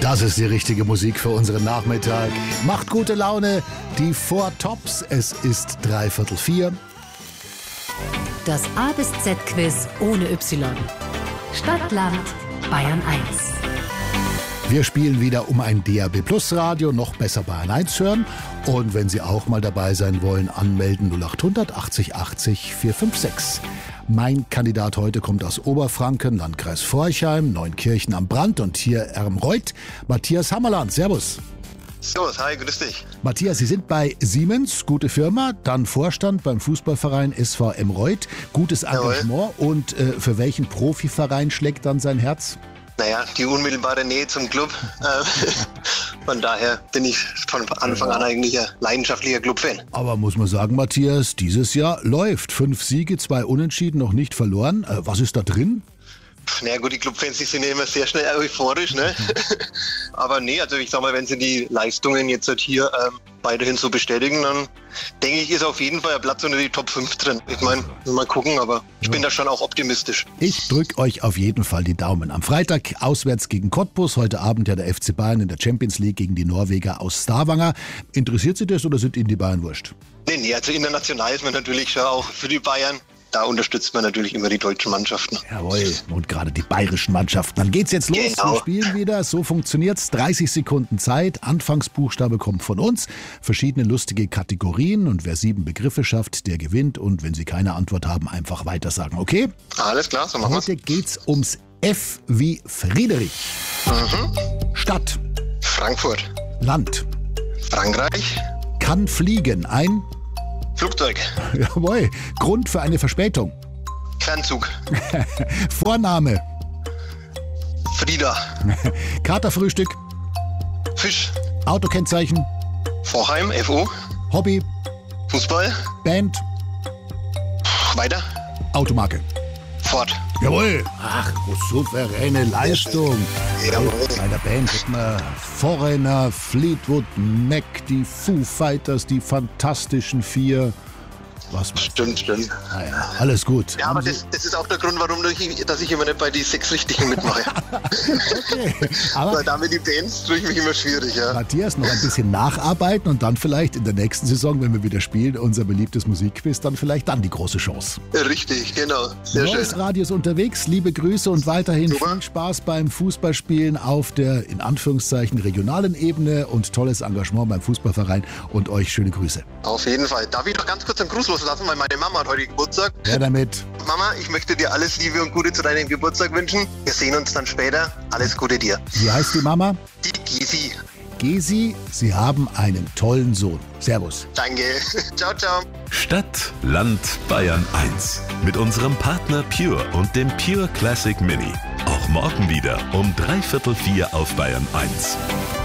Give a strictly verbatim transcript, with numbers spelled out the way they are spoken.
Das ist die richtige Musik für unseren Nachmittag. Macht gute Laune, die Four Tops. Es ist dreiviertel vier. Das A bis Z-Quiz ohne Y. Stadt, Land, Bayern eins. Wir spielen wieder um ein D A B Plus Radio, noch besser Bayern eins hören. Und wenn Sie auch mal dabei sein wollen, anmelden null acht hundert achtzig achtzig vier fünf sechs. Mein Kandidat heute kommt aus Oberfranken, Landkreis Forchheim, Neunkirchen am Brand und hier Ermreuth. Matthias Hammerland, servus. Servus, hi, grüß dich. Matthias, Sie sind bei Siemens, gute Firma, dann Vorstand beim Fußballverein S V Ermreuth, gutes Engagement. Jawohl. Und äh, für welchen Profiverein schlägt dann sein Herz? Naja, die unmittelbare Nähe zum Club. Von daher bin ich von Anfang an eigentlich ein leidenschaftlicher Club-Fan. Aber muss man sagen, Matthias, dieses Jahr läuft. Fünf Siege, zwei Unentschieden, noch nicht verloren. Äh, was ist da drin? Na naja, gut, die Clubfans, die sind ja immer sehr schnell euphorisch, ne? Aber nee, also ich sag mal, wenn sie die Leistungen jetzt halt hier ähm, weiterhin so bestätigen, dann denke ich, ist auf jeden Fall ein Platz unter die Top fünf drin. Ich meine, mal gucken, aber ich ja. bin da schon auch optimistisch. Ich drücke euch auf jeden Fall die Daumen. Am Freitag auswärts gegen Cottbus, heute Abend ja der F C Bayern in der Champions League gegen die Norweger aus Stavanger. Interessiert Sie das oder sind Ihnen die Bayern wurscht? Nee, nee, also international ist man natürlich schon auch für die Bayern. Da unterstützt man natürlich immer die deutschen Mannschaften. Jawohl, und gerade die bayerischen Mannschaften. Dann geht's jetzt los. Genau. Wir spielen wieder. So funktioniert's. dreißig Sekunden Zeit. Anfangsbuchstabe kommt von uns. Verschiedene lustige Kategorien. Und wer sieben Begriffe schafft, der gewinnt. Und wenn Sie keine Antwort haben, einfach weitersagen. Okay? Alles klar, so machen wir's. Heute geht's ums F wie Friedrich. Mhm. Stadt. Frankfurt. Land. Frankreich. Kann fliegen. Ein Flugzeug. Jawohl. Grund für eine Verspätung. Fernzug. Vorname. Frieda. Katerfrühstück. Fisch. Autokennzeichen. Vorheim, F O. Hobby. Fußball. Band. Weiter. Automarke. Ford. Jawohl. Ach, souveräne Leistung. Jawohl. Bei der Band hat man Foreigner, Fleetwood Mac, die Foo Fighters, die Fantastischen Vier. Was stimmt, stimmt. Naja, alles gut. Ja, Haben aber das, das ist auch der Grund, warum ich, dass ich immer nicht bei die sechs Richtigen mitmache. Okay. Aber weil damit die Bands tue ich mich immer schwierig. Ja. Matthias, noch ein bisschen nacharbeiten und dann vielleicht in der nächsten Saison, wenn wir wieder spielen, unser beliebtes Musikquiz, dann vielleicht dann die große Chance. Richtig, genau. Sehr Neues schön. Radio ist unterwegs. Liebe Grüße und weiterhin Super. Viel Spaß beim Fußballspielen auf der, in Anführungszeichen, regionalen Ebene und tolles Engagement beim Fußballverein und euch schöne Grüße. Auf jeden Fall. Darf ich noch ganz kurz einen Gruß loslassen, weil meine Mama hat heute Geburtstag. Ja, damit. Mama, ich möchte dir alles Liebe und Gute zu deinem Geburtstag wünschen. Wir sehen uns dann später. Alles Gute dir. Wie heißt die Mama? Die Gesi. Gesi, Sie haben einen tollen Sohn. Servus. Danke. Ciao, ciao. Stadt, Land, Bayern eins. Mit unserem Partner Pure und dem Pure Classic Mini. Auch morgen wieder um dreiviertel vier auf Bayern eins.